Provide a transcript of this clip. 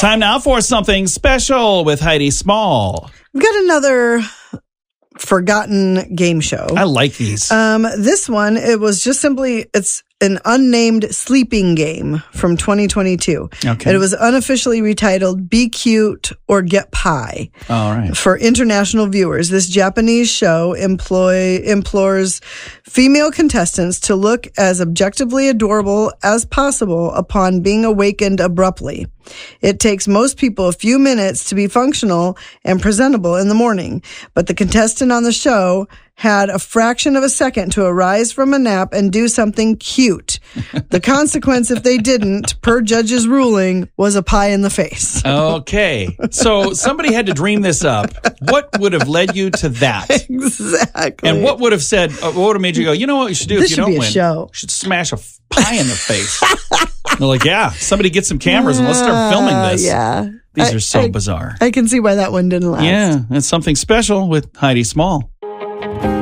Time now for something special with Heidi Small. We've got another forgotten game show. I like these. This one, it's an unnamed sleeping game from 2022. Okay. It was unofficially retitled Be Cute or Get Pie. All right. For international viewers. This Japanese show implores female contestants to look as objectively adorable as possible upon being awakened abruptly. It takes most people a few minutes to be functional and presentable in the morning, but the contestant on the show had a fraction of a second to arise from a nap and do something cute. The consequence, if they didn't, per judge's ruling, was a pie in the face. Okay. So somebody had to dream this up. What would have led you to that? Exactly. And what would have made you go, you know what you should do This if you should don't be a win? show. You should smash a pie in the face. They're like, yeah, somebody get some cameras and let's start filming this. Yeah. These are so bizarre. I can see why that one didn't last. Yeah, it's something special with Heidi Small.